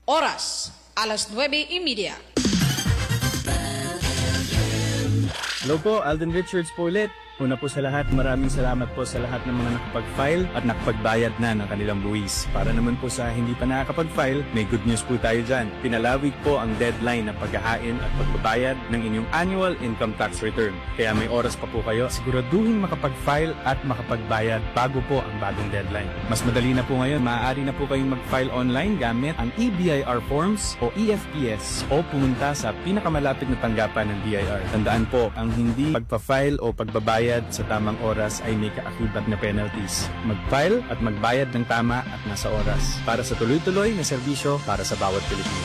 Oras, alas 9:30. Hello po, Alden Richards po ulit. Una po sa lahat, maraming salamat po sa lahat ng mga nakapag-file at nakapagbayad na ng kanilang buwis. Para naman po sa hindi pa nakakapag-file, may good news po tayo dyan. Pinalawig po ang deadline ng paghahain at pagbabayad ng inyong annual income tax return. Kaya may oras pa po kayo. Siguraduhin makapag-file at makapagbayad bago po ang bagong deadline. Mas madali na po ngayon, maaari na po kayong mag-file online gamit ang EBIR forms o EFPS o pumunta sa pinakamalapit na tanggapan ng BIR. Tandaan po, ang hindi pagpa-file o pagbabayad sa tamang oras ay may kaakibat na penalties. Mag-file at magbayad ng tama at nasa oras para sa tuloy-tuloy na serbisyo para sa bawat Pilipino.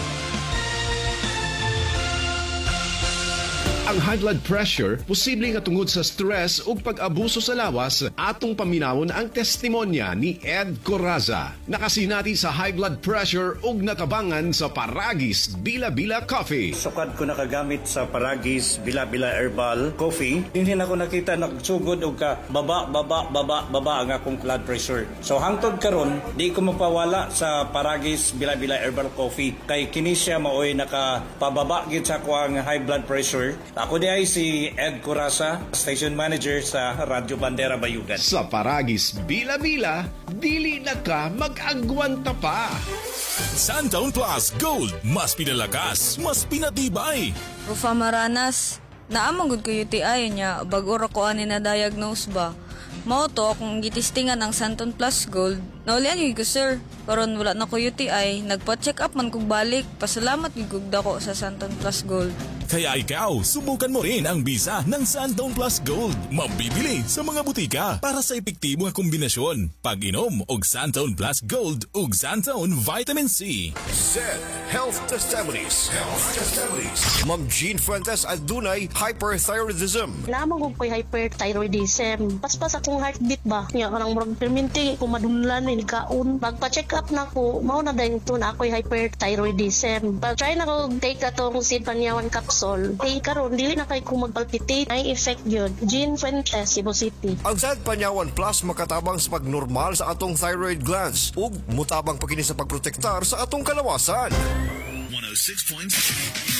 Ang high blood pressure, posibleng katungod sa stress o pag-abuso sa lawas, atong paminawon ang testimonya ni Ed Coraza. Nakasinati sa high blood pressure ug nakabangan sa Paragis Bila-Bila Coffee. Sukad ko nakagamit sa Paragis Bila-Bila Herbal Coffee. Hindi na ko nakita nagsugod og ka baba ang akong blood pressure. So hangtod karon, di ko mapawala sa Paragis Bila-Bila Herbal Coffee. Kay kini siya maoy nakapababa gid sa akong high blood pressure. Ako di ay si Ed Coraza, Station Manager sa Radyo Bandera Bayugan. Sa Paragis Bila-Bila, dili na ka mag-agwanta pa. Santaon Plus Gold, mas pinalakas, mas pinatibay. Rufa Maranas, naamang ko UTI niya, bago ko ani na diagnose ba? Mao to akong gitistingan ang Santon Plus Gold. Naulian yung ko sir, karon wala na ko UTI, nagpa-check up man kog balik, pasalamat yung ko sa Santon Plus Gold. Kaya ikaw, subukan mo rin ang bisa ng Santaon Plus Gold. Mabibili sa mga butika para sa epektibo nga kombinasyon. Pag-inom og Santaon Plus Gold ug Santaon Vitamin C. Said Health Testimonies. Ma'am Jean Fuentes at dunay hyperthyroidism. Lamang ko hyperthyroidism. Paspas akong heartbeat ba? Nga kanang murag perminti ko madunlan ni kaon. Pagpa-check up na ko, mao na dayon to na ako'y hyperthyroidism. Pag-try na ko take atong Panyawan capsule. Karon dili na kay ko magpalpitate. Ay effect yun. Jean Fuentes, Cebu City. Ang Sad Panyawan Plus makatabang sa pagnormal sa atong thyroid glands ug mutabang pa kini sa pagprotektar sa atong kalawasan. 106.3